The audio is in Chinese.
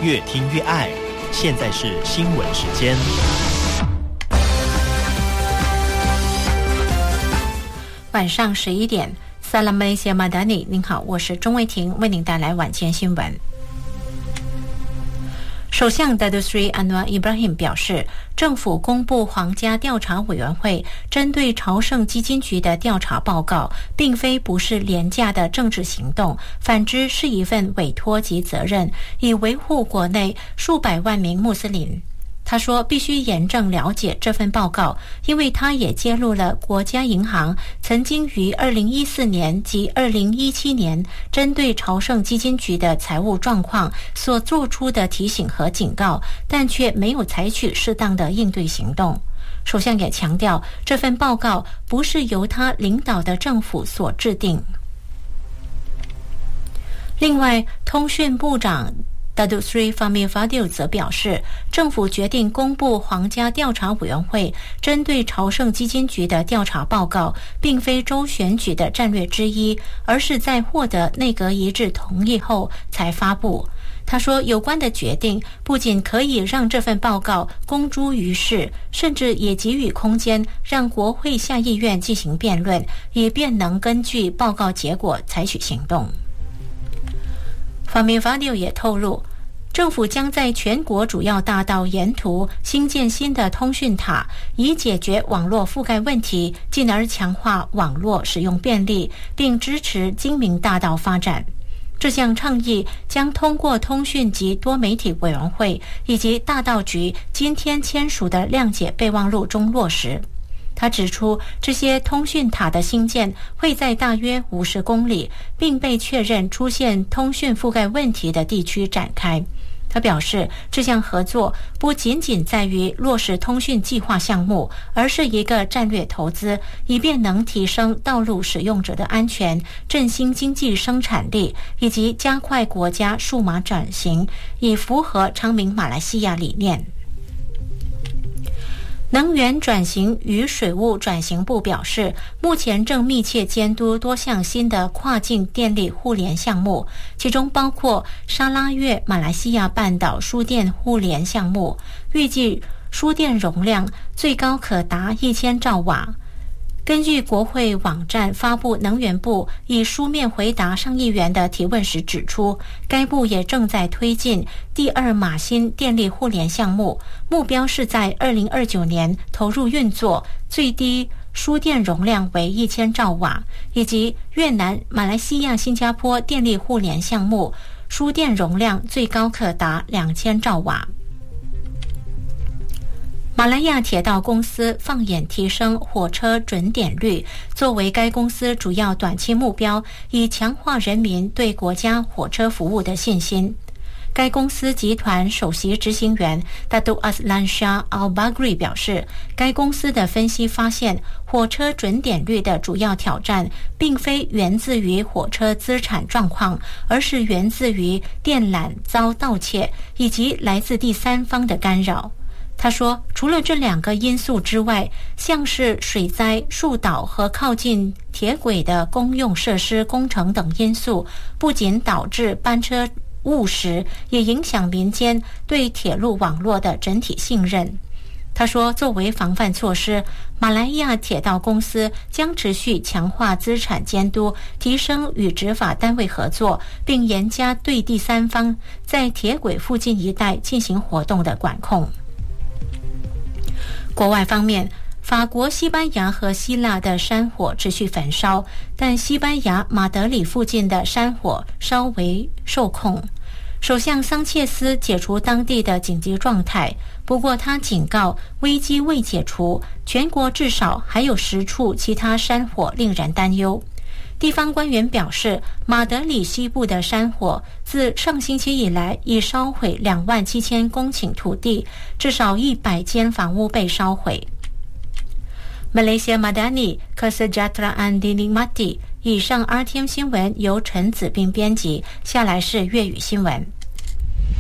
越听越爱。现在是新闻时间。 晚上11点，萨拉马雷西亚马达尼，您好，我是钟卫婷，为您带来晚间新闻。首相达杜斯里安瓦伊布拉辛表示，政府公布皇家调查委员会针对朝圣基金局的调查报告，并非不是廉价的政治行动，反之是一份委托及责任，以维护国内数百万名穆斯林。他说必须严正了解这份报告，因为他也揭露了国家银行曾经于2014年及2017年针对朝圣基金局的财务状况所做出的提醒和警告，但却没有采取适当的应对行动。首相也强调，这份报告不是由他领导的政府所制定。另外，通讯部长Datuk Seri Fahmi Fadil 则表示，政府决定公布皇家调查委员会针对朝圣基金局的调查报告，并非州选举的战略之一，而是在获得内阁一致同意后才发布。他说，有关的决定不仅可以让这份报告公诸于世，甚至也给予空间让国会下议院进行辩论，以便能根据报告结果采取行动。法米法纽也透露，政府将在全国主要大道沿途兴建新的通讯塔，以解决网络覆盖问题，进而强化网络使用便利，并支持精明大道发展。这项倡议将通过通讯及多媒体委员会以及大道局今天签署的谅解备忘录中落实。他指出，这些通讯塔的兴建会在大约50公里，并被确认出现通讯覆盖问题的地区展开。他表示，这项合作不仅仅在于落实通讯计划项目，而是一个战略投资，以便能提升道路使用者的安全，振兴经济生产力，以及加快国家数码转型，以符合昌明马来西亚理念。能源转型与水务转型部表示，目前正密切监督多项新的跨境电力互联项目，其中包括沙拉越马来西亚半岛输电互联项目，预计输电容量最高可达1000兆瓦。根据国会网站发布，能源部以书面回答上议员的提问时指出，该部也正在推进第2马新电力互联项目，目标是在2029年投入运作，最低输电容量为1000兆瓦，以及越南、马来西亚、新加坡电力互联项目，输电容量最高可达2000兆瓦。马来亚铁道公司放眼提升火车准点率，作为该公司主要短期目标，以强化人民对国家火车服务的信心。该公司集团首席执行员 Datuk Azlan Shah Al-Bagri 表示，该公司的分析发现，火车准点率的主要挑战并非源自于火车资产状况，而是源自于电缆遭盗窃以及来自第三方的干扰。他说，除了这2个因素之外，像是水灾、树倒和靠近铁轨的公用设施工程等因素，不仅导致班车误时，也影响民间对铁路网络的整体信任。他说，作为防范措施，马来亚铁道公司将持续强化资产监督，提升与执法单位合作，并严加对第三方在铁轨附近一带进行活动的管控。国外方面，法国、西班牙和希腊的山火持续焚烧，但西班牙马德里附近的山火稍微受控。首相桑切斯解除当地的紧急状态，不过他警告，危机未解除，全国至少还有10处其他山火令人担忧。地方官员表示，马德里西部的山火自上星期以来已烧毁27000公顷土地，至少100间房屋被烧毁。Malaysia Madani Kesejahteraan Dinikmati。以上 RTM 新闻由陈子斌编辑，下来是粤语新闻。